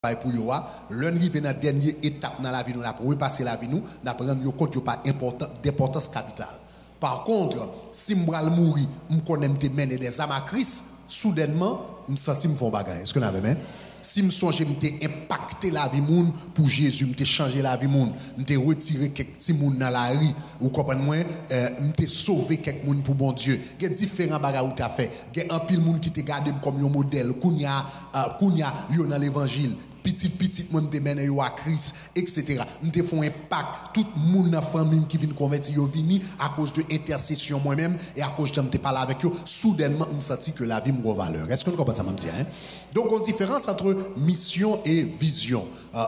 pour yo l'un rive dans dernière étape dans la vie nous pour repasser la vie nous n'a prendre yo compte yo pas d'importance capitale. Par contre, si m'bral mourir, m'konn m'te mener des âmes à Christ, soudainement, m'senti m'font bagaille. Est-ce que vous avez même? Si m'songe m'te impacter la vie moun pour Jésus, m'te changer la vie moun, m'te retirer quelques petits moun dans la rue, ou comprenez moi, m'te sauver quelques moun pour bon Dieu. Il y a différents bagages ou t'a fait. Il y a un pile moun qui te garde comme un modèle, kounya yo dans l'évangile. Petit monde te mène yo à Christ, etc. Nous te font impact tout monde dans famille qui vient convertir yo vini à cause de intercession moi-même et à cause de me parler avec eux, soudainement on senti que la vie me valeur. Est-ce que vous comprenez ça me dire hein? Donc on différence entre mission et vision.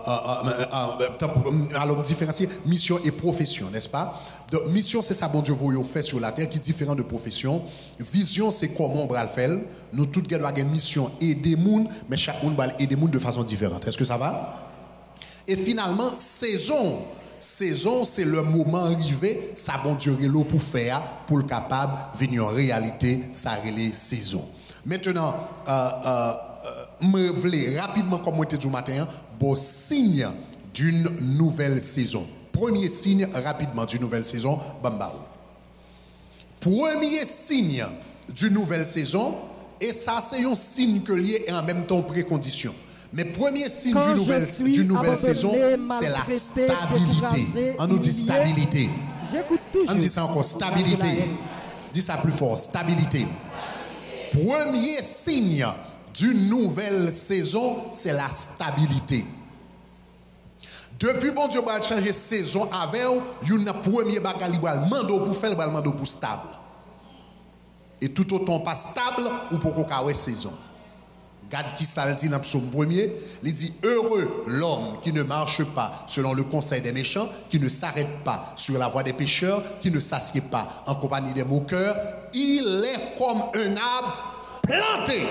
Alors différencier mission et profession, n'est-ce pas? Donc mission c'est ça bon Dieu vous fait sur la terre qui est différent de profession. Vision c'est comment on va le faire. Nous tous doit avoir une mission aider monde mais chaque monde va aider monde de façon différente. Est-ce que ça va? Et finalement, saison, c'est le moment arrivé, ça bon Dieu l'eau pour faire, pour le capable, venir en réalité, ça relève saison. Maintenant, me voulais rapidement, comme on était du matin, bon signe d'une nouvelle saison. Premier signe rapidement d'une nouvelle saison, Bambao. Premier signe d'une nouvelle saison, et ça c'est un signe que lié et en même temps précondition. Mais premier signe d'une nouvelle saison, c'est la stabilité. On nous dit stabilité. On dit ça encore, stabilité. Dis ça plus fort, stabilité. Premier signe d'une nouvelle saison, c'est la stabilité. Depuis bon Dieu va changer saison avec il y a un premier bagage mando pour faire le mando pour stable. Et tout autant pas stable ou pour qu'on saison. Regarde qui ça dit dans le psaume premier, il dit heureux l'homme qui ne marche pas selon le conseil des méchants, qui ne s'arrête pas sur la voie des pécheurs, qui ne s'assied pas en compagnie des moqueurs, il est comme un arbre planté.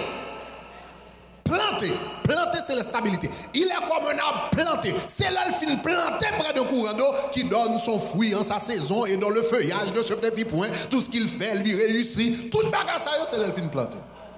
Planté c'est la stabilité. Il est comme un arbre planté. C'est là le fin planté près d'un courant d'eau qui donne son fruit en sa saison et dans le feuillage de ce petit point, tout ce qu'il fait lui réussit. Tout bagage ça c'est là le fin planté.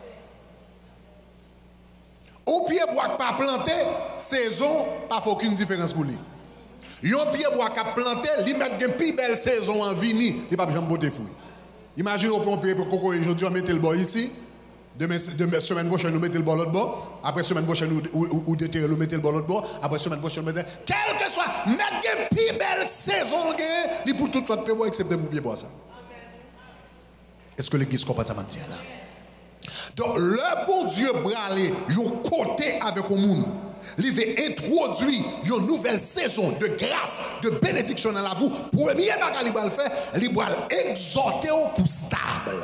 Au pied bois pas planté, saison pas fait aucune différence pour lui. Yon pied bois qui planté, lui met une plus belle saison en vini, il pas jamais botter fruit. Imagine on prend pied pour coco aujourd'hui on met le bord ici. Demain semaine prochaine nous mettons le bord l'autre bord, après semaine prochaine ou déterrer nous mettons le bord l'autre bord, après semaine prochaine nous mettons quel que soit mettre une plus belle saison il pour tout l'autre pied bois excepté pour pied bois ça. Est-ce que l'église comprend ça maintenant là? Donc, le bon Dieu bralé, il côté avec le monde. Il veut introduire une nouvelle saison de grâce, de bénédiction dans la vie. Premier bagage qu'il va faire, il va exhorter pour stable.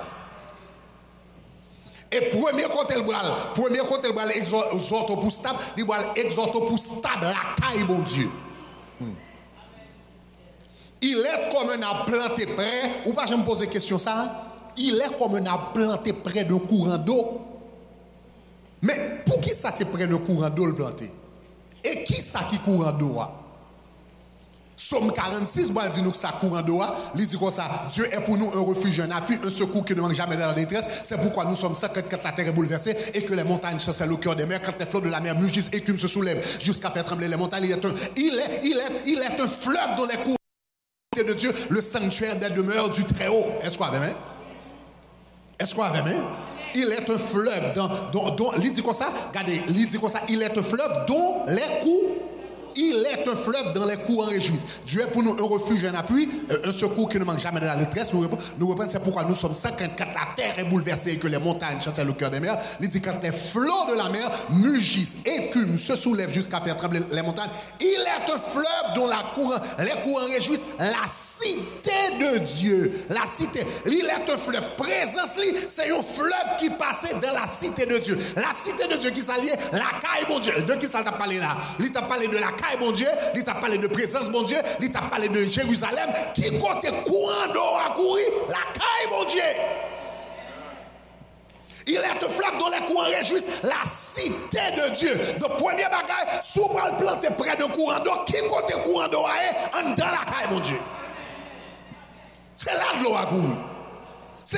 Et premier côté il va exhorter pour stable, il va exhorter pour stable la caille bon Dieu. Il est comme un arbre planté près, ou pas je me pose question ça? Il est comme un arbre planté près d'un courant d'eau. Mais pour qui ça c'est près d'un courant d'eau le planté? Et qui ça qui courant d'eau? Somme 46, il dit nous que ça courant d'eau. Il dit comme ça, Dieu est pour nous un refuge, un appui, un secours qui ne manque jamais dans la détresse. C'est pourquoi nous sommes ça quand la terre est bouleversée et que les montagnes chancellent au cœur des mers, quand les flots de la mer mugissent et écume se soulèvent jusqu'à faire trembler les montagnes. Il est un fleuve dans les cours de Dieu, le sanctuaire des demeures du Très-Haut. Est-ce qu'on avait même? Est-ce qu'on avait même? Il est un fleuve dont il dit comme ça, regardez, il dit comme ça, il est un fleuve dont les coups, il est un fleuve dans les coups en réjouissent. Dieu est pour nous un refuge, un appui, un secours qui ne manque jamais de la détresse. Nous reprenons, c'est pourquoi nous sommes 54, la terre est bouleversée et que les montagnes chancellent le cœur des mers. Il dit quand les flots de la mer mugissent, écument, se soulèvent jusqu'à faire trembler les montagnes. Il est un fleuve dont les courants réjouissent. La cité de Dieu, la cité, il est un fleuve. Présence, c'est un fleuve qui passait dans la cité de Dieu. La cité de Dieu qui s'allie, la caille bon Dieu. De qui ça t'a parlé là? Il t'a parlé de la caille bon Dieu, il t'a parlé de présence bon Dieu, il t'a parlé de Jérusalem, qui côté courant d'eau à courir, la caille bon Dieu. Il est un fleuve dont les courants réjouissent, la cité de Dieu. Donc, premier bagage, souvent le planté près de courant d'eau, qui côté courant d'eau est en dans la caille bon Dieu. C'est là que l'eau a couru.